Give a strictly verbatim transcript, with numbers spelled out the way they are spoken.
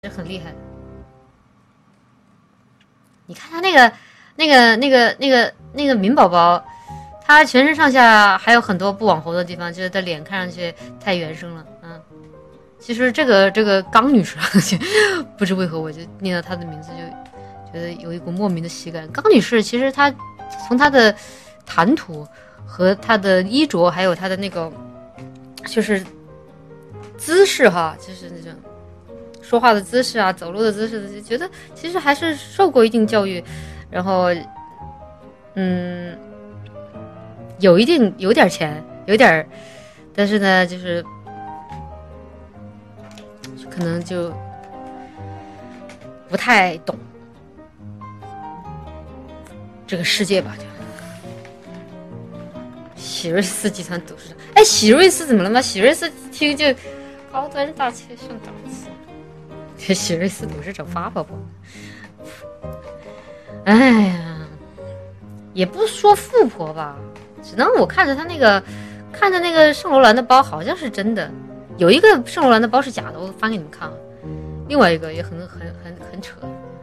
这很厉害。你看他那个、那个、那个、那个、那个敏宝宝，他全身上下还有很多不网红的地方，就是他脸看上去太原生了。嗯，其实这个这个刚女士，不知为何我就念到她的名字就觉得有一股莫名的喜感。刚女士其实她从她的谈吐和她的衣着，还有她的那个就是姿势哈，就是那种。说话的姿势啊，走路的姿势，就觉得其实还是受过一定教育，然后，嗯，有一定有点钱，有点，但是呢，就是可能就不太懂这个世界吧。就喜瑞斯集团董事长，哎，喜瑞斯怎么了吗？喜瑞斯听就高端大气上档次。这喜瑞斯董事长发发吧，哎呀，也不说富婆吧，只能我看着他那个，看着那个圣罗兰的包好像是真的，有一个圣罗兰的包是假的，我翻给你们看了，另外一个也很很很很扯，